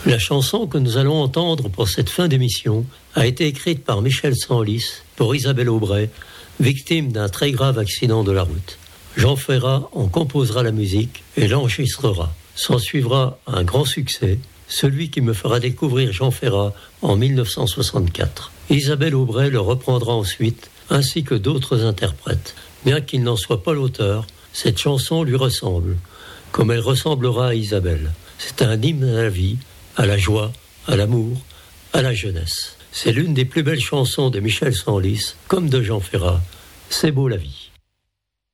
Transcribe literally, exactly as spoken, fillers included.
La chanson que nous allons entendre pour cette fin d'émission a été écrite par Michel Senlis pour Isabelle Aubray, victime d'un très grave accident de la route. Jean Ferrat en composera la musique et l'enregistrera. S'en suivra un grand succès, celui qui me fera découvrir Jean Ferrat en mille neuf cent soixante-quatre. Isabelle Aubray le reprendra ensuite, ainsi que d'autres interprètes. Bien qu'il n'en soit pas l'auteur, cette chanson lui ressemble, comme elle ressemblera à Isabelle. C'est un hymne à la vie, à la joie, à l'amour, à la jeunesse. C'est l'une des plus belles chansons de Michel Senlis, comme de Jean Ferrat. C'est beau la vie.